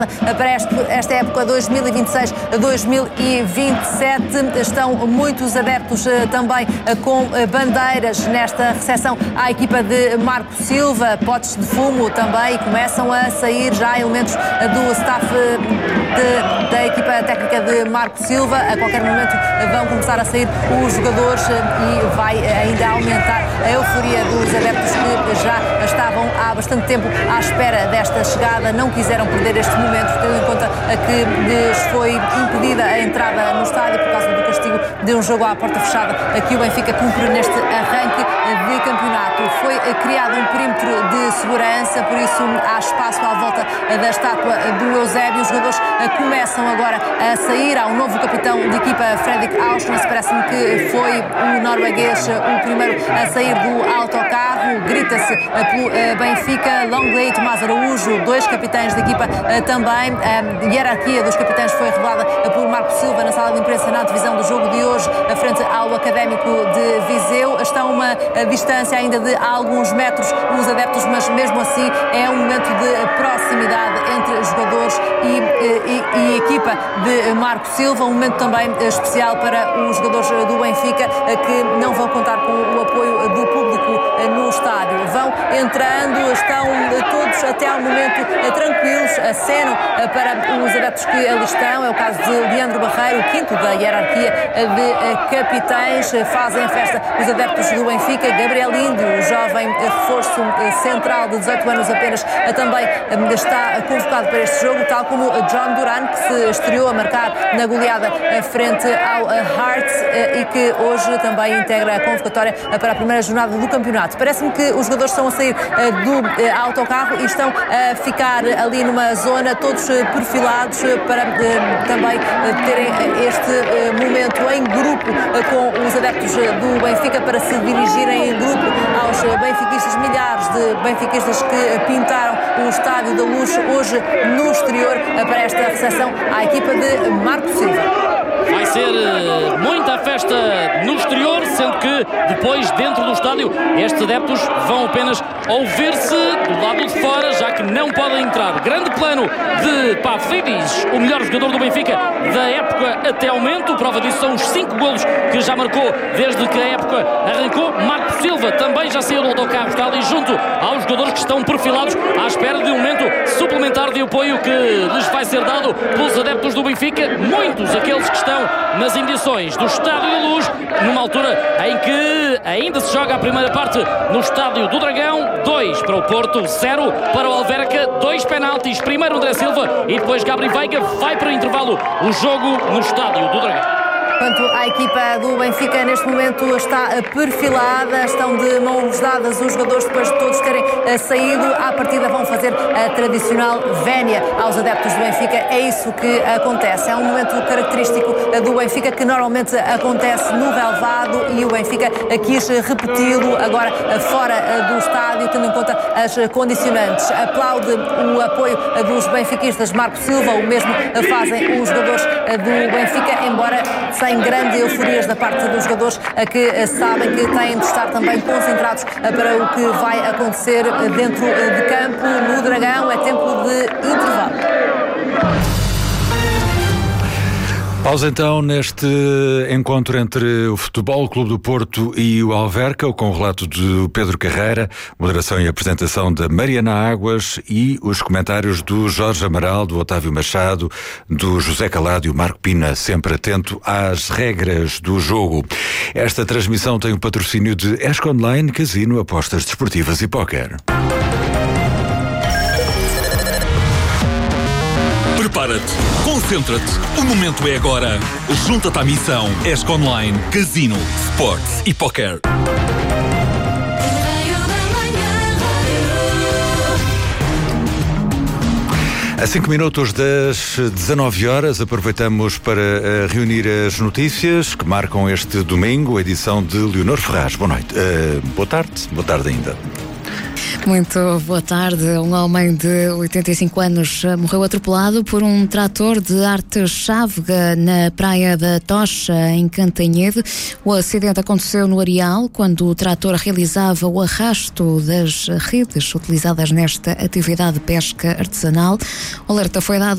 Para esta época 2026-2027 estão muitos adeptos também com bandeiras nesta recepção à equipa de Marco Silva, potes de fumo também, começam a sair já elementos do staff da equipa técnica de Marco Silva. A qualquer momento vão começar a sair os jogadores e vai ainda aumentar a euforia dos adeptos que já estavam há bastante tempo à espera desta chegada, não quiseram perder este momento, tendo em conta que lhes foi impedida a entrada no estádio por causa do castigo de um jogo à porta fechada que o Benfica cumpre neste arranque de campeonato. Foi criado um perímetro de segurança, por isso há espaço à volta da estátua do Eusébio. Os jogadores começam agora a sair. Há um novo capitão de equipa, Fredrik Aursnes, parece-me que foi o norueguês o primeiro a sair do autocarro. Grita-se pelo Benfica. Longley e Tomás Araújo, dois capitães de equipa também. A hierarquia dos capitães foi revelada por Marco Silva na sala de imprensa na divisão do jogo de hoje, frente ao Académico de Viseu. Está a uma distância ainda de alguns metros os adeptos, mas mesmo assim é um momento de proximidade entre jogadores e equipa de Marco Silva. Um momento também especial para os jogadores do Benfica, que não vão contar com o apoio do público no estádio. Vão entrando, estão todos até ao momento tranquilos, acenam para os adeptos que ali estão. É o caso de Leandro Barreiro, o quinto da hierarquia de capitães. Fazem festa os adeptos do Benfica. Gabriel Índio, o jovem reforço central de 18 anos apenas, também está convocado para este jogo, tal como John Duran, que se estreou a marcar na goleada frente ao Hearts e que hoje também integra a convocatória para a primeira jornada do campeonato. Parece-me que os jogadores estão a sair do autocarro e estão a ficar ali numa zona, todos perfilados, para também terem este momento em grupo com os adeptos do Benfica, para se dirigirem em grupo aos benfiquistas, milhares de benfiquistas que pintaram o Estádio da Luz hoje no exterior para esta recepção à equipa de Marco Silva. Vai ser muita festa no exterior, sendo que depois, dentro do estádio, estes adeptos vão apenas ouvir-se do lado de fora, já que não podem entrar. Grande plano de Pavlidis, o melhor jogador do Benfica da época até ao momento. Prova disso são os 5 golos que já marcou desde que a época arrancou. Marco Silva também já saiu do autocarro, está ali junto aos jogadores que estão perfilados à espera de um momento suplementar de apoio que lhes vai ser dado pelos adeptos do Benfica. Muitos aqueles que estão nas imediações do Estádio da Luz, numa altura em que ainda se joga a primeira parte no Estádio do Dragão. 2 para o Porto, 0 para o Alverca, 2 penaltis, primeiro André Silva e depois Gabriel Veiga. Vai para o intervalo o jogo no Estádio do Dragão. Quanto à equipa do Benfica, neste momento está perfilada, estão de mãos dadas os jogadores depois de todos terem saído. À partida vão fazer a tradicional vénia aos adeptos do Benfica. É isso que acontece. É um momento característico do Benfica que normalmente acontece no relvado e o Benfica quis repeti-lo agora fora do estádio, tendo em conta as condicionantes. Aplaude o apoio dos benfiquistas. Marco Silva, o mesmo fazem os jogadores do Benfica, embora sem grandes euforias da parte dos jogadores que sabem que têm de estar também concentrados para o que vai acontecer dentro de campo. No Dragão é tempo de intervalo. Pausa então neste encontro entre o Futebol Clube do Porto e o Alverca, com o relato de Pedro Carreira, moderação e apresentação da Mariana Águas e os comentários do Jorge Amaral, do Otávio Machado, do José Calado e o Marco Pina, sempre atento às regras do jogo. Esta transmissão tem o patrocínio de ESC Online, Casino, Apostas Desportivas e Póquer. Prepara-te, concentra-te, o momento é agora. Junta-te à missão ESC Online, Casino, Sports e Póquer. A 5 minutos das 19 horas, aproveitamos para reunir as notícias que marcam este domingo, a edição de Leonor Ferraz. Boa noite. Boa tarde ainda. Muito boa tarde. Um homem de 85 anos morreu atropelado por um trator de arte chávega na Praia da Tocha, em Cantanhede. O acidente aconteceu no Areal, quando o trator realizava o arrasto das redes utilizadas nesta atividade de pesca artesanal. O alerta foi dado